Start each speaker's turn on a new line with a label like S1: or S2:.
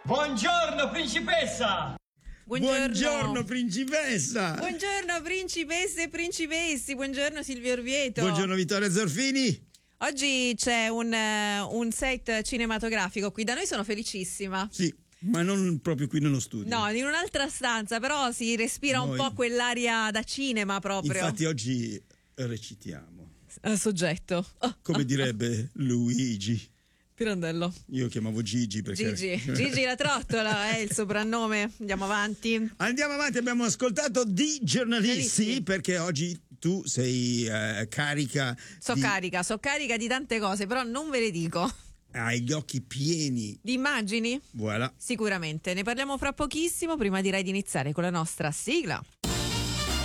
S1: Buongiorno principessa!
S2: Buongiorno principessa!
S3: Buongiorno principesse e principessi, buongiorno Silvio Orvieto.
S2: Buongiorno Vittoria Zorfini.
S3: Oggi c'è un set cinematografico qui da noi, sono felicissima.
S2: Sì, ma non proprio qui nello studio.
S3: No, in un'altra stanza, però si respira un po' quell'aria da cinema proprio.
S2: Infatti oggi recitiamo.
S3: Soggetto.
S2: Come direbbe Luigi.
S3: Pirandello.
S2: Io chiamavo Gigi perché...
S3: Gigi la trottola è il soprannome. Andiamo avanti.
S2: Abbiamo ascoltato Di Giornalisti perché oggi tu sei carica.
S3: So carica di tante cose, però non ve le dico.
S2: Hai gli occhi pieni
S3: di immagini?
S2: Voilà.
S3: Sicuramente, ne parliamo fra pochissimo. Prima direi di iniziare con la nostra sigla.